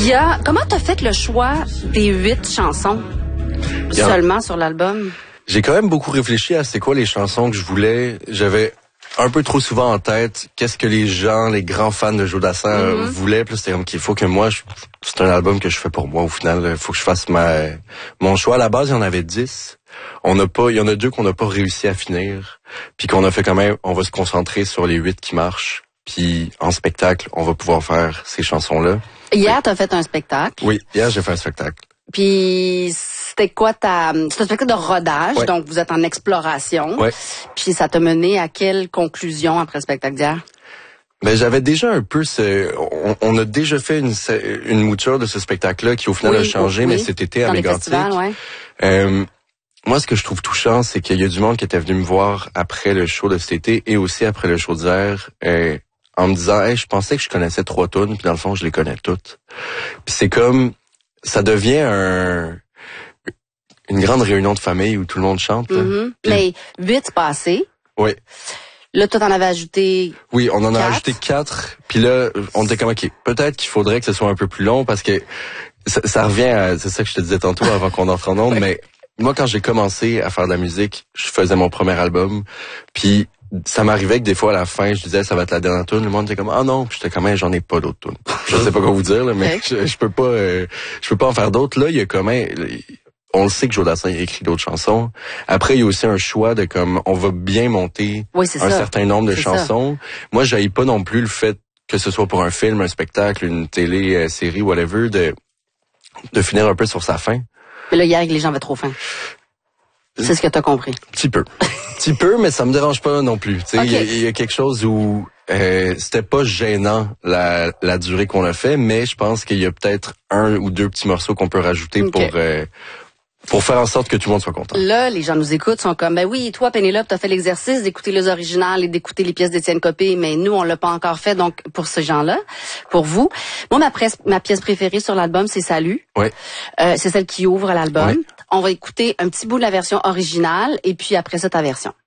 Comment t'as fait le choix des 8 chansons seulement sur l'album? J'ai quand même beaucoup réfléchi à c'est quoi les chansons que je voulais. J'avais un peu trop souvent en tête qu'est-ce que les grands fans de Joe Dassin voulaient. Puis c'était comme qu'il faut que moi, c'est un album que je fais pour moi au final. Il faut que je fasse mon choix. À la base, il y en avait 10. Il y en a 2 qu'on n'a pas réussi à finir. Puis qu'on a fait quand même, on va se concentrer sur les 8 qui marchent. Puis en spectacle, on va pouvoir faire ces chansons-là. Hier, t'as fait un spectacle. Oui, hier, j'ai fait un spectacle. Puis c'était quoi c'est un spectacle de rodage, donc vous êtes en exploration. Ouais. Puis ça t'a mené à quelle conclusion après le spectacle d'hier? Ben j'avais déjà un peu on a déjà fait une mouture de ce spectacle-là qui au final a changé, mais cet été à Mégantic. Moi, ce que je trouve touchant, c'est qu'il y a du monde qui était venu me voir après le show de cet été et aussi après le show d'hier, en me disant, hey, je pensais que je connaissais 3 tunes, puis dans le fond, je les connais toutes. Puis c'est comme, ça devient une grande réunion de famille où tout le monde chante. Puis, mais 8 c'est passé. Oui. Là, toi, t'en avais ajouté. Oui, on en 4. a ajouté 4. Puis là, on était comme, OK, peut-être qu'il faudrait que ce soit un peu plus long parce que ça revient à, c'est ça que je te disais tantôt avant qu'on entre en ondes, mais moi, quand j'ai commencé à faire de la musique, je faisais mon premier album, puis ça m'arrivait que des fois, à la fin, je disais, ça va être la dernière tune. Le monde était comme, ah non, puis j'étais comme, j'en ai pas d'autres tunes. Je sais pas quoi vous dire, là, mais je peux pas en faire d'autres. Là, il y a comme, on le sait que Joe Dassin écrit d'autres chansons. Après, il y a aussi un choix de comme, on va bien monter certain nombre de chansons. Moi, j'haïs pas non plus le fait que ce soit pour un film, un spectacle, une télé, série, whatever, de finir un peu sur sa fin. Mais là, hier, les gens avaient trop faim. C'est ce que t'as compris. Petit peu, mais ça me dérange pas non plus. Tu sais, il y a quelque chose où c'était pas gênant la durée qu'on a fait, mais je pense qu'il y a peut-être 1 ou 2 petits morceaux qu'on peut rajouter pour faire en sorte que tout le monde soit content. Là, les gens nous écoutent, sont comme, ben oui, toi, Pénélope, t'as fait l'exercice d'écouter les originales et d'écouter les pièces d'Étienne Copé, mais nous, on l'a pas encore fait, donc, pour ces gens-là, pour vous. Moi, ma pièce préférée sur l'album, c'est Salut. Oui. C'est celle qui ouvre l'album. Oui. On va écouter un petit bout de la version originale, et puis après ça, ta version.